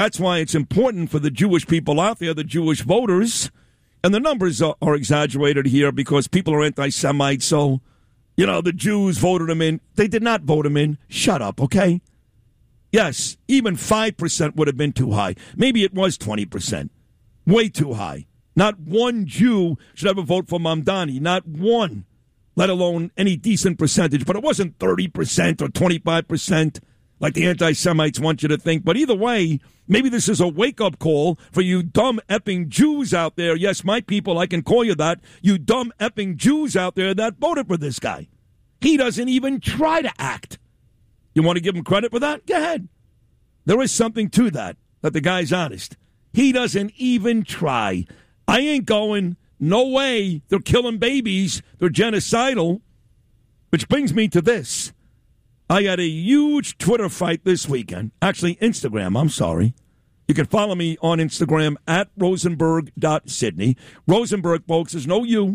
That's why it's important for the Jewish people out there, the Jewish voters, and the numbers are exaggerated here because people are anti-Semites, so, the Jews voted him in. They did not vote him in. Shut up, okay? Yes, even 5% would have been too high. Maybe it was 20%. Way too high. Not one Jew should ever vote for Mamdani. Not one, let alone any decent percentage. But it wasn't 30% or 25% like the anti-Semites want you to think. But either way, maybe this is a wake-up call for you dumb effing Jews out there. Yes, my people, I can call you that. You dumb effing Jews out there that voted for this guy. He doesn't even try to act. You want to give him credit for that? Go ahead. There is something to that the guy's honest. He doesn't even try. I ain't going. No way. They're killing babies. They're genocidal. Which brings me to this. I had a huge Twitter fight this weekend. Actually, Instagram, I'm sorry. You can follow me on Instagram at rosenberg.sydney. Rosenberg, folks, is no U.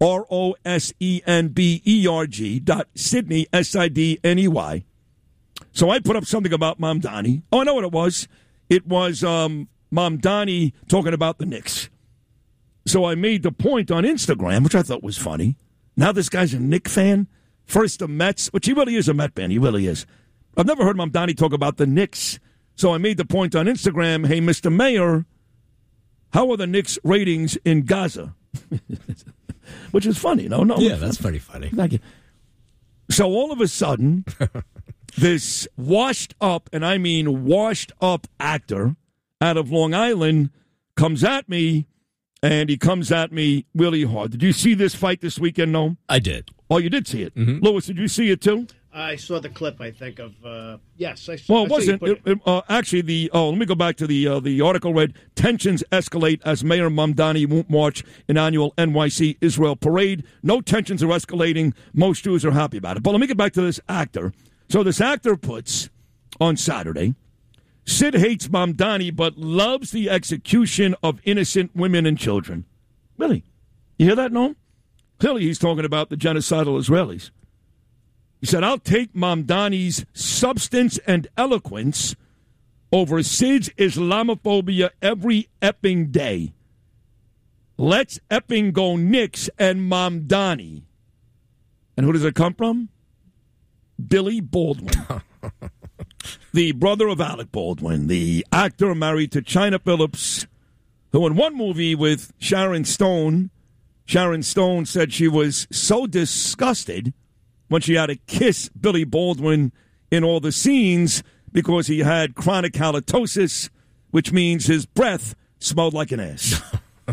ROSENBERG.Sydney, SIDNEY. So I put up something about Mamdani. Oh, I know what it was. It was Mamdani talking about the Knicks. So I made the point on Instagram, which I thought was funny. Now this guy's a Knicks fan. First the Mets, which he really is a Met fan. He really is. I've never heard Mamdani talk about the Knicks. So I made the point on Instagram, hey, Mr. Mayor, how are the Knicks ratings in Gaza? Which is funny, no? Yeah, that's pretty funny. Thank you. So all of a sudden, this washed up, and I mean washed up actor out of Long Island comes at me, and he comes at me really hard. Did you see this fight this weekend, no? I did. Oh, you did see it? Mm-hmm. Lewis, did you see it too? I saw the clip, I think, of, yes. I saw, well, it wasn't. Actually, let me go back to the article read, tensions escalate as Mayor Mamdani won't march in annual NYC Israel parade. No tensions are escalating. Most Jews are happy about it. But let me get back to this actor. So this actor puts on Saturday, Sid hates Mamdani but loves the execution of innocent women and children. Really? You hear that, no? Clearly he's talking about the genocidal Israelis. He said, I'll take Mamdani's substance and eloquence over Sid's Islamophobia every epping day. Let's epping go Knicks and Mamdani. And who does it come from? Billy Baldwin. The brother of Alec Baldwin, the actor married to China Phillips, who in one movie with Sharon Stone said she was so disgusted when she had to kiss Billy Baldwin in all the scenes because he had chronic halitosis, which means his breath smelled like an ass.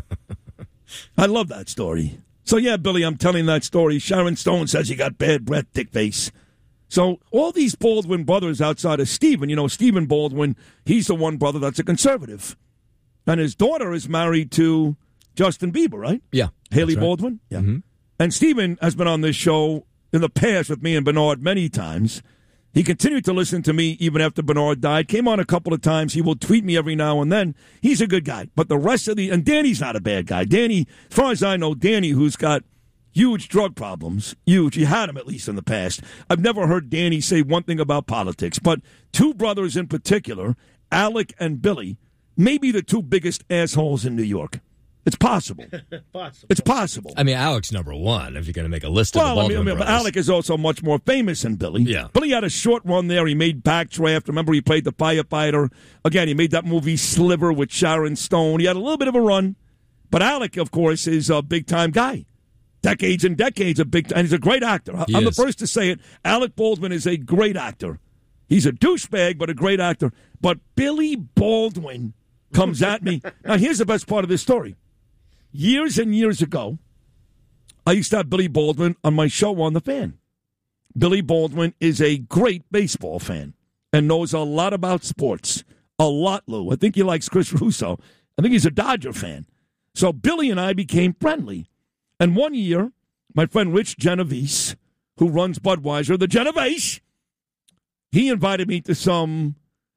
I love that story. So, yeah, Billy, I'm telling that story. Sharon Stone says he got bad breath, dick face. So all these Baldwin brothers outside of Stephen, Stephen Baldwin, he's the one brother that's a conservative. And his daughter is married to Justin Bieber, right? Yeah. Haley right. Baldwin? Yeah. Mm-hmm. And Stephen has been on this show in the past with me and Bernard many times. He continued to listen to me even after Bernard died. Came on a couple of times. He will tweet me every now and then. He's a good guy. But the rest of and Danny's not a bad guy. Danny, as far as I know, Danny, who's got huge drug problems, huge. He had them at least in the past. I've never heard Danny say one thing about politics. But two brothers in particular, Alec and Billy, may be the two biggest assholes in New York. It's possible. It's possible. I mean, Alec's number one, if you're going to make a list of the Baldwin brothers. But Alec is also much more famous than Billy. Yeah. Billy had a short run there. He made Backdraft. Remember, he played the firefighter. Again, he made that movie Sliver with Sharon Stone. He had a little bit of a run. But Alec, of course, is a big-time guy. Decades and decades of big time. And he's a great actor. I'm the first to say it. Alec Baldwin is a great actor. He's a douchebag, but a great actor. But Billy Baldwin comes at me. Now, here's the best part of this story. Years and years ago, I used to have Billy Baldwin on my show on The Fan. Billy Baldwin is a great baseball fan and knows a lot about sports. A lot, Lou. I think he likes Chris Russo. I think he's a Dodger fan. So Billy and I became friendly. And one year, my friend Rich Genovese, who runs Budweiser, the Genovese, he invited me to some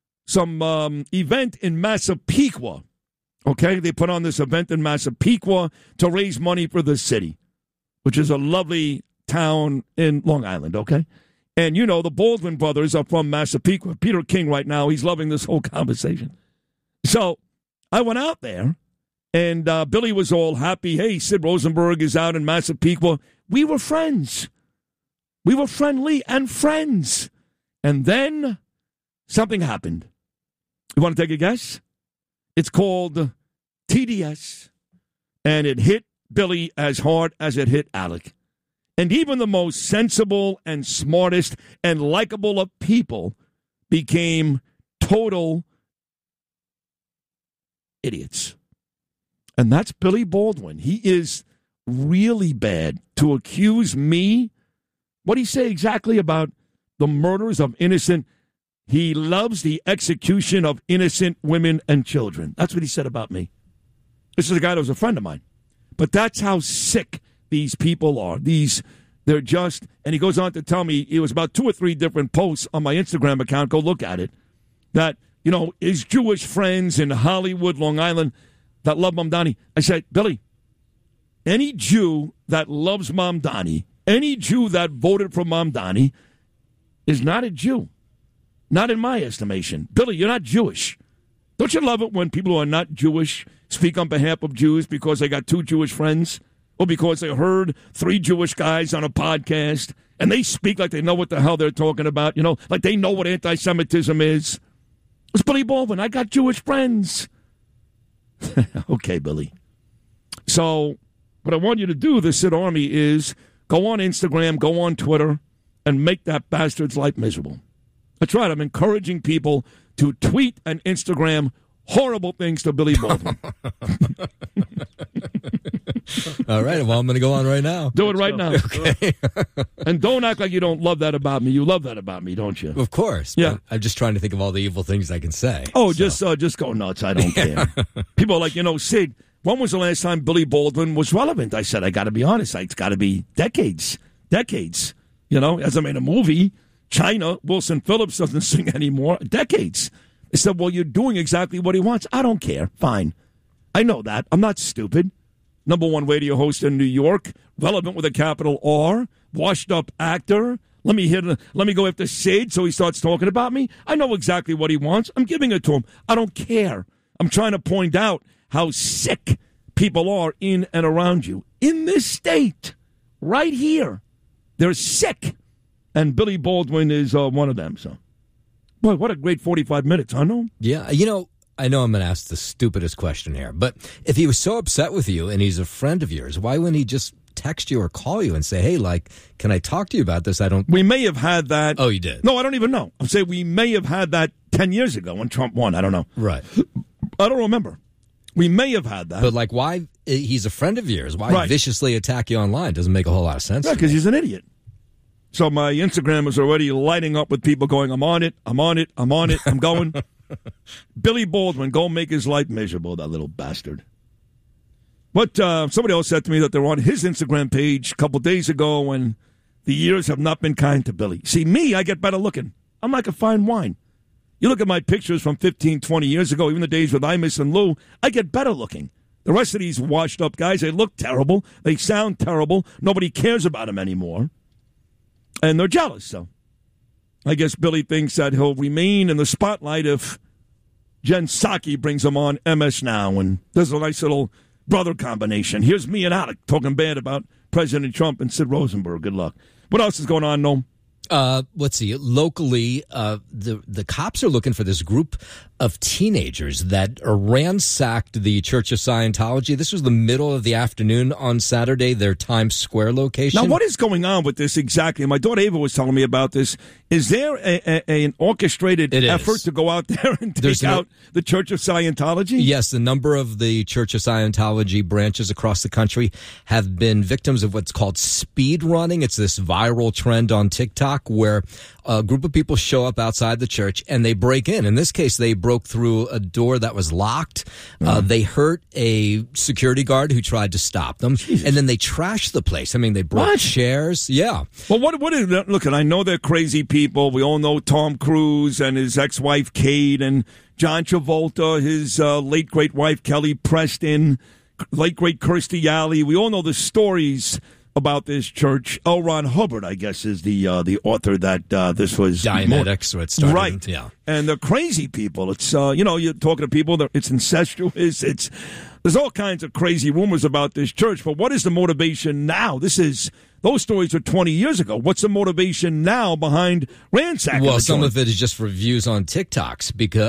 event in Massapequa. Okay, they put on this event in Massapequa to raise money for the city, which is a lovely town in Long Island, okay? And the Baldwin brothers are from Massapequa. Peter King right now, he's loving this whole conversation. So I went out there, and Billy was all happy. Hey, Sid Rosenberg is out in Massapequa. We were friends. We were friendly and friends. And then something happened. You want to take a guess? It's called TDS, and it hit Billy as hard as it hit Alec. And even the most sensible and smartest and likable of people became total idiots. And that's Billy Baldwin. He is really bad to accuse me. What did he say exactly about the murders of innocent? He loves the execution of innocent women and children. That's what he said about me. This is a guy that was a friend of mine. But that's how sick these people are. They're just, and he goes on to tell me, it was about 2 or 3 different posts on my Instagram account, go look at it, that, his Jewish friends in Hollywood, Long Island, that love Mamdani. I said, Billy, any Jew that loves Mamdani, any Jew that voted for Mamdani is not a Jew. Not in my estimation. Billy, you're not Jewish. Don't you love it when people who are not Jewish speak on behalf of Jews because they got 2 Jewish friends? Or because they heard 3 Jewish guys on a podcast and they speak like they know what the hell they're talking about, like they know what anti-Semitism is. It's Billy Baldwin. I got Jewish friends. Okay, Billy. So what I want you to do, the Sid Army, is go on Instagram, go on Twitter, and make that bastard's life miserable. That's right. I'm encouraging people to tweet and Instagram horrible things to Billy Baldwin. All right. Well, I'm going to go on right now. Do it right now. Okay. And don't act like you don't love that about me. You love that about me, don't you? Of course. Yeah. I'm just trying to think of all the evil things I can say. Oh, so. just go nuts. I don't care. People are like, Sid, when was the last time Billy Baldwin was relevant? I said, I got to be honest. It's got to be decades. Decades. Hasn't made a movie. China, Wilson Phillips doesn't sing anymore. Decades. They said, well, you're doing exactly what he wants. I don't care. Fine. I know that. I'm not stupid. #1 radio host in New York, relevant with a capital R, washed up actor. Let me go after Sid so he starts talking about me. I know exactly what he wants. I'm giving it to him. I don't care. I'm trying to point out how sick people are in and around you. In this state, right here, they're sick. And Billy Baldwin is one of them. So, boy, what a great 45 minutes, huh, Noam? Yeah, I know I'm going to ask the stupidest question here, but if he was so upset with you and he's a friend of yours, why wouldn't he just text you or call you and say, hey, can I talk to you about this? We may have had that. Oh, you did? No, I don't even know. I'm saying we may have had that 10 years ago when Trump won. I don't know. Right. I don't remember. We may have had that. But, why? He's a friend of yours. Why viciously attack you online? Doesn't make a whole lot of sense. Right, because he's an idiot. So my Instagram is already lighting up with people going, I'm on it, I'm going. Billy Baldwin, go make his life miserable, that little bastard. But somebody else said to me that they're on his Instagram page a couple days ago, and the years have not been kind to Billy. See, me, I get better looking. I'm like a fine wine. You look at my pictures from 15, 20 years ago, even the days with Imus and Lou, I get better looking. The rest of these washed up guys, they look terrible. They sound terrible. Nobody cares about them anymore. And they're jealous, so I guess Billy thinks that he'll remain in the spotlight if Jen Psaki brings him on MS Now, and there's a nice little brother combination. Here's me and Alec talking bad about President Trump and Sid Rosenberg. Good luck. What else is going on, Noam? Let's see. Locally, the cops are looking for this group of teenagers that ransacked the Church of Scientology. This was the middle of the afternoon on Saturday, their Times Square location. Now, what is going on with this exactly? My daughter Ava was telling me about this. Is there an orchestrated effort to go out there and take out the Church of Scientology? Yes, the number of the Church of Scientology branches across the country have been victims of what's called speed running. It's this viral trend on TikTok where a group of people show up outside the church and they break in. In this case, they broke through a door that was locked. They hurt a security guard who tried to stop them. Jesus. And then they trashed the place. I mean, they broke chairs. Yeah. Well, what is that? Look, I know they're crazy people. We all know Tom Cruise and his ex-wife, Kate, and John Travolta, his late great wife, Kelly Preston, late great Kirstie Alley. We all know the stories about this church. L. Ron Hubbard, I guess, is the author that this was. Dianetics, what started. Right. Yeah. And the crazy people. It's, you're talking to people, it's incestuous. There's all kinds of crazy rumors about this church. But what is the motivation now? Those stories are 20 years ago. What's the motivation now behind ransacking? Well, some of it is just reviews on TikTok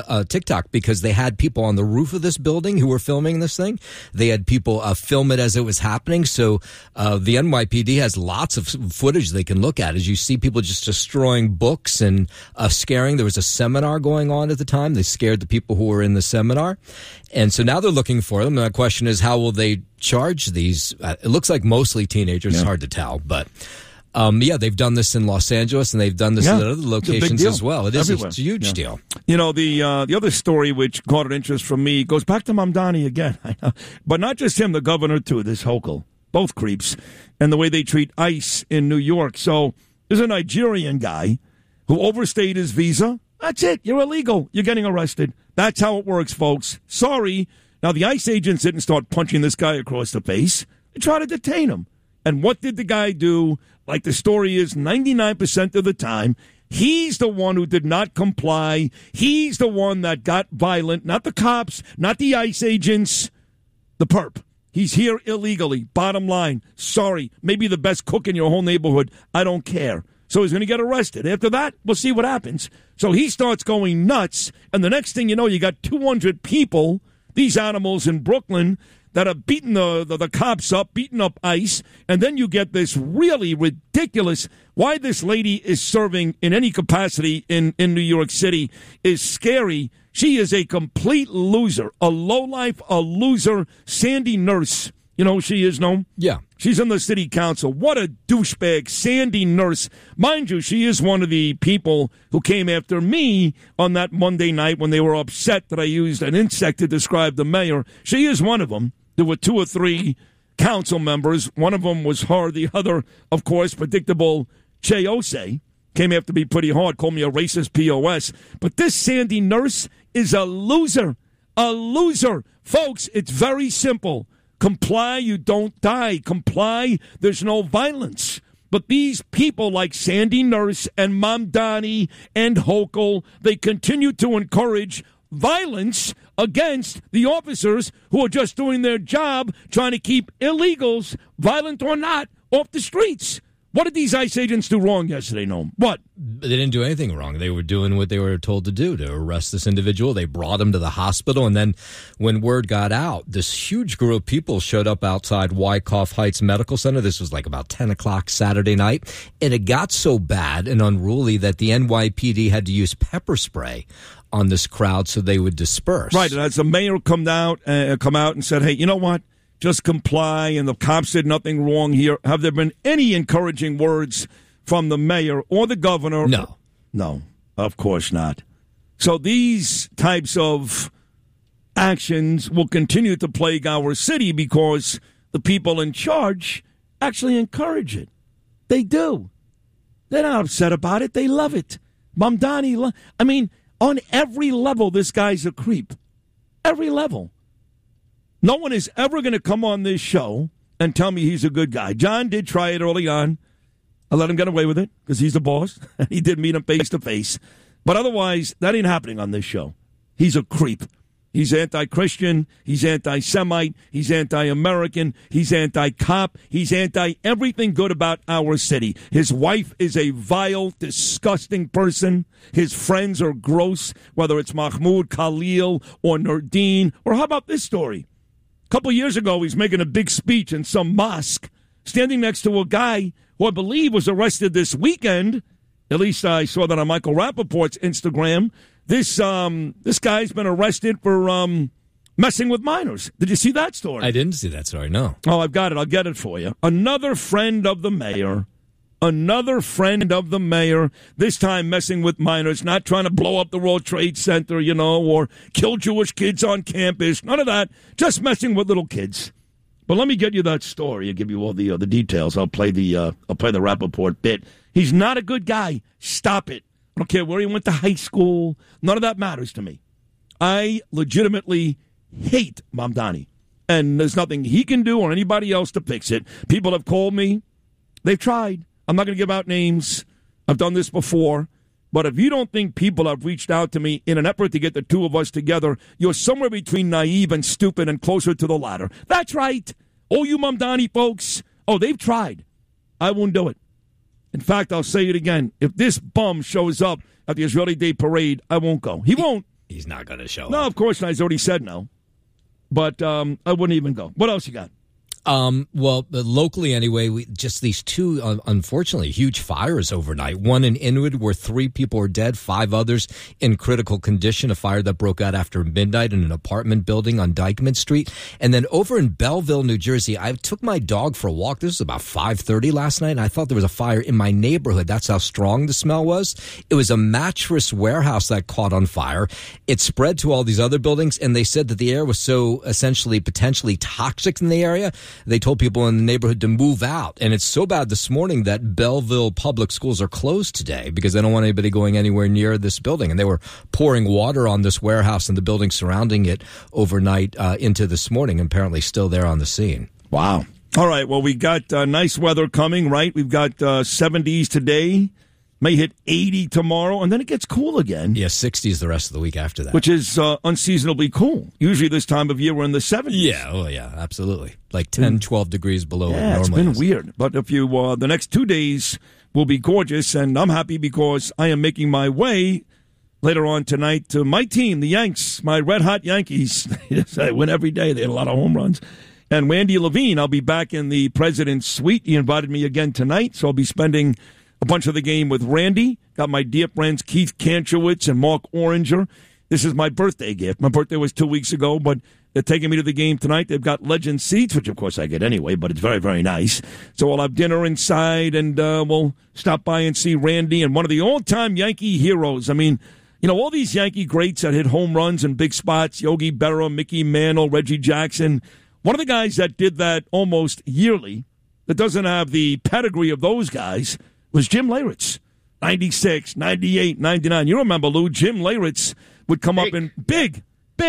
because they had people on the roof of this building who were filming this thing. They had people film it as it was happening. So the NYPD has lots of footage they can look at as you see people just destroying books and scaring. There was a seminar going on at the time. They scared the people who were in the seminar. And so now they're looking for them. And the question is, how will they charge these? It looks like mostly teenagers. Yeah. It's hard to tell. But, they've done this in Los Angeles, and they've done this at other locations as well. It's a huge deal. You know, the other story which caught an interest from me goes back to Mamdani again. But not just him, the governor, too, this Hochul. Both creeps. And the way they treat ICE in New York. So there's a Nigerian guy who overstayed his visa. That's it. You're illegal. You're getting arrested. That's how it works, folks. Sorry. Now, the ICE agents didn't start punching this guy across the face. They tried to detain him. And what did the guy do? Like the story is, 99% of the time, he's the one who did not comply. He's the one that got violent. Not the cops, not the ICE agents, the perp. He's here illegally. Bottom line. Sorry. Maybe the best cook in your whole neighborhood. I don't care. So he's going to get arrested. After that, we'll see what happens. So he starts going nuts, and the next thing you know, you got 200 people, these animals in Brooklyn, that are beating the cops up, beating up ICE, and then you get this really ridiculous, why this lady is serving in any capacity in New York City is scary. She is a complete loser, a lowlife, a loser, Sandy Nurse. You know who she is, no? Yeah. She's on the city council. What a douchebag, Sandy Nurse. Mind you, she is one of the people who came after me on that Monday night when they were upset that I used an insect to describe the mayor. She is one of them. There were 2 or 3 council members. One of them was her. The other, of course, predictable Che Ose, came after me pretty hard, called me a racist POS. But this Sandy Nurse is a loser. A loser. Folks, it's very simple. Comply, you don't die. Comply, there's no violence. But these people like Sandy Nurse and Mamdani and Hochul, they continue to encourage violence against the officers who are just doing their job, trying to keep illegals, violent or not, off the streets. What did these ICE agents do wrong yesterday, Noam? What? They didn't do anything wrong. They were doing what they were told to do, to arrest this individual. They brought him to the hospital, and then when word got out, this huge group of people showed up outside Wyckoff Heights Medical Center. This was like about 10 o'clock Saturday night, and it got so bad and unruly that the NYPD had to use pepper spray on this crowd so they would disperse. Right, and as the mayor come out and said, hey, you know what? Just comply, and the cops did nothing wrong here. Have there been any encouraging words from the mayor or the governor? No. No, of course not. So these types of actions will continue to plague our city because the people in charge actually encourage it. They do. They're not upset about it. They love it. Mamdani, on every level, this guy's a creep. Every level. No one is ever going to come on this show and tell me he's a good guy. John did try it early on. I let him get away with it because he's the boss. He did meet him face to face. But otherwise, that ain't happening on this show. He's a creep. He's anti-Christian. He's anti-Semite. He's anti-American. He's anti-cop. He's anti-everything good about our city. His wife is a vile, disgusting person. His friends are gross, whether it's Mahmoud, Khalil, or Nurdin. Or how about this story? A couple years ago, he's making a big speech in some mosque, standing next to a guy who I believe was arrested this weekend. At least I saw that on Michael Rappaport's Instagram. This guy's been arrested for messing with minors. Did you see that story? I didn't see that story, no. Oh, I've got it. I'll get it for you. Another friend of the mayor. This time messing with minors, not trying to blow up the World Trade Center, or kill Jewish kids on campus. None of that. Just messing with little kids. But let me get you that story and give you all the details. I'll play the Rappaport bit. He's not a good guy. Stop it. I don't care where he went to high school. None of that matters to me. I legitimately hate Mamdani. And there's nothing he can do or anybody else to fix it. People have called me They've tried. I'm not going to give out names. I've done this before. But if you don't think people have reached out to me in an effort to get the two of us together, you're somewhere between naive and stupid and closer to the latter. That's right. Oh, you Mamdani folks. Oh, they've tried. I won't do it. In fact, I'll say it again. If this bum shows up at the Israeli Day Parade, I won't go. He won't. He's not going to show up. No, of course not. He's already said no. But I wouldn't even go. What else you got? Well, locally anyway, just these two, unfortunately, huge fires overnight. One in Inwood where 3 people are dead, 5 others in critical condition. A fire that broke out after midnight in an apartment building on Dykeman Street. And then over in Belleville, New Jersey, I took my dog for a walk. This was about 5:30 last night, and I thought there was a fire in my neighborhood. That's how strong the smell was. It was a mattress warehouse that caught on fire. It spread to all these other buildings, and they said that the air was so essentially potentially toxic in the area. They told people in the neighborhood to move out. And it's so bad this morning that Belleville public schools are closed today because they don't want anybody going anywhere near this building. And they were pouring water on this warehouse and the building surrounding it overnight into this morning, apparently still there on the scene. Wow. All right. Well, we got nice weather coming, right? We've got 70s today. May hit 80 tomorrow, and then it gets cool again. Yeah, 60s the rest of the week after that. Which is unseasonably cool. Usually this time of year we're in the 70s. Yeah, oh yeah, absolutely. Like 10, 12 degrees below it normally. It's been is. weird. But if you, the next 2 days will be gorgeous, and I'm happy because I am making my way later on tonight to my team, the Yanks, my red-hot Yankees. I win every day. They had a lot of home runs. And Randy Levine, I'll be back in the President's Suite. He invited me again tonight, so I'll be spending a bunch of the game with Randy. Got my dear friends Keith Kantrowitz and Mark Oranger. This is my birthday gift. My birthday was 2 weeks ago, but they're taking me to the game tonight. They've got Legend seats, which of course I get anyway, but it's very, very nice. So I'll have dinner inside, and we'll stop by and see Randy and one of the all-time Yankee heroes. I mean, you know, all these Yankee greats that hit home runs in big spots, Yogi Berra, Mickey Mantle, Reggie Jackson. One of the guys that did that almost yearly, that doesn't have the pedigree of those guys, was Jim Leyritz. 96, 98, 99. You remember, Lou, Jim Leyritz would come up in big.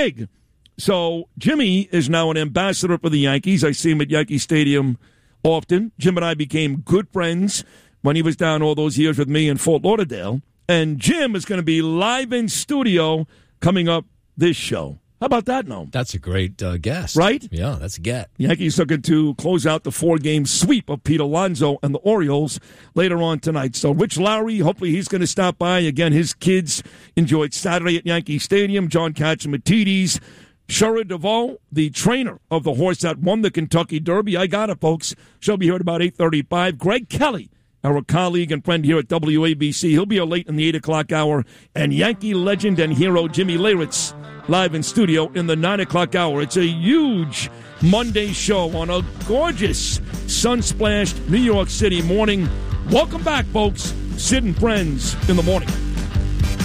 So Jimmy is now an ambassador for the Yankees. I see him at Yankee Stadium often. Jim and I became good friends when he was down all those years with me in Fort Lauderdale. And Jim is going to be live in studio coming up this show. How about that, Noam? That's a great guess. Right? Yeah, that's a get. Yankees looking to close out the 4-game sweep of Pete Alonso and the Orioles later on tonight. So Rich Lowry, hopefully he's going to stop by. Again, his kids enjoyed Saturday at Yankee Stadium. John Catsimatidis. Shura DeVoe, the trainer of the horse that won the Kentucky Derby. I got it, folks. She'll be here at about 8:35. Greg Kelly, our colleague and friend here at WABC. He'll be here late in the 8 o'clock hour. And Yankee legend and hero Jimmy Leyritz live in studio in the 9 o'clock hour. It's a huge Monday show on a gorgeous sun-splashed New York City morning. Welcome back, folks. Sid and Friends in the morning.